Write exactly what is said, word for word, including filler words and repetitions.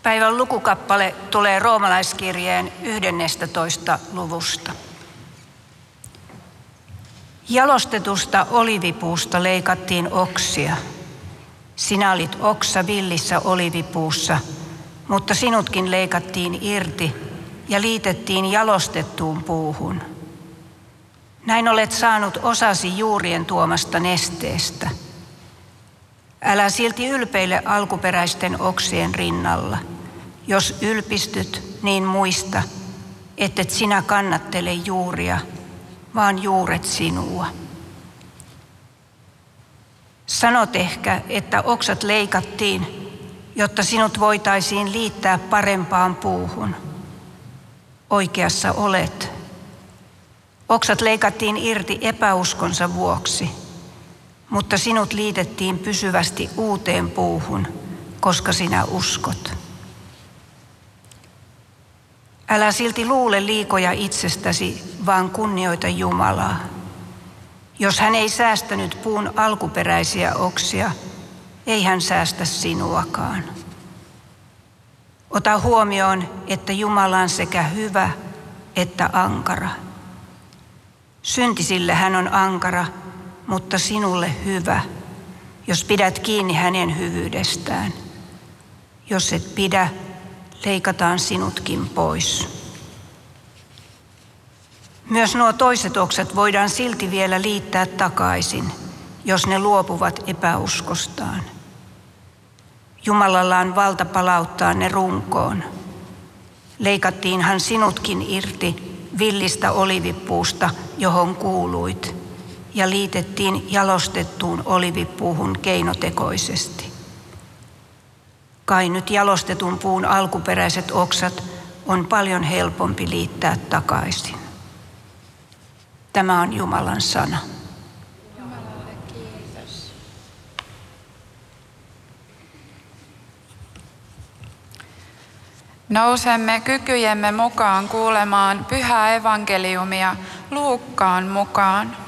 Päivän lukukappale tulee roomalaiskirjeen yhdennestätoista luvusta. Jalostetusta olivipuusta leikattiin oksia. Sinä olit oksa villissä olivipuussa, mutta sinutkin leikattiin irti ja liitettiin jalostettuun puuhun. Näin olet saanut osasi juurien tuomasta nesteestä. Älä silti ylpeile alkuperäisten oksien rinnalla. Jos ylpistyt, niin muista, ettet sinä kannattele juuria, vaan juuret sinua. Sanot ehkä, että oksat leikattiin, jotta sinut voitaisiin liittää parempaan puuhun. Oikeassa olet. Oksat leikattiin irti epäuskonsa vuoksi, mutta sinut liitettiin pysyvästi uuteen puuhun, koska sinä uskot. Älä silti luule liikoja itsestäsi, vaan kunnioita Jumalaa. Jos hän ei säästänyt puun alkuperäisiä oksia, ei hän säästä sinuakaan. Ota huomioon, että Jumala on sekä hyvä että ankara. Syntisille hän on ankara, mutta sinulle hyvä, jos pidät kiinni hänen hyvyydestään. Jos et pidä, leikataan sinutkin pois. Myös nuo toiset oksat voidaan silti vielä liittää takaisin, jos ne luopuvat epäuskostaan. Jumalalla on valta palauttaa ne runkoon. Leikattiinhan sinutkin irti villistä olivipuusta, johon kuuluit, ja liitettiin jalostettuun olivipuuhun keinotekoisesti. Kai nyt jalostetun puun alkuperäiset oksat on paljon helpompi liittää takaisin. Tämä on Jumalan sana. Jumalalle kiitos. Nousemme kykyjemme mukaan kuulemaan pyhää evankeliumia Luukkaan mukaan.